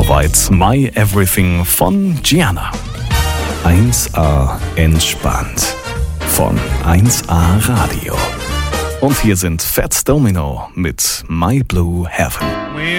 Soweit My Everything von Gianna. 1A entspannt von 1A Radio. Und hier sind Fats Domino mit My Blue Heaven.